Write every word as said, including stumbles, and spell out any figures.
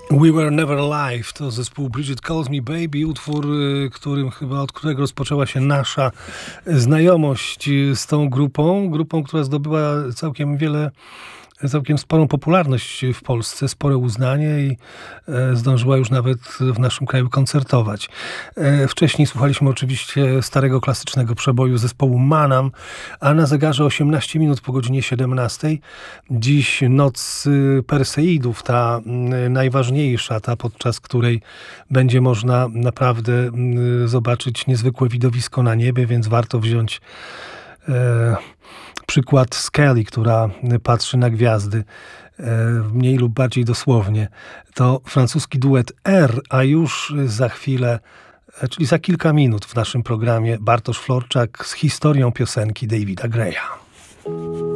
We Were Never Alive to zespół Bridget Calls Me Baby, utwór, którym chyba od którego rozpoczęła się nasza znajomość z tą grupą, grupą, która zdobyła całkiem wiele całkiem sporą popularność w Polsce, spore uznanie i zdążyła już nawet w naszym kraju koncertować. Wcześniej słuchaliśmy oczywiście starego, klasycznego przeboju zespołu Manam, a na zegarze osiemnaście minut po godzinie siedemnastej. Dziś noc Perseidów, ta najważniejsza, ta podczas której będzie można naprawdę zobaczyć niezwykłe widowisko na niebie, więc warto wziąć e, przykład z Kelly, która patrzy na gwiazdy mniej lub bardziej dosłownie. To francuski duet R, a już za chwilę, czyli za kilka minut w naszym programie Bartosz Florczak z historią piosenki Davida Greya.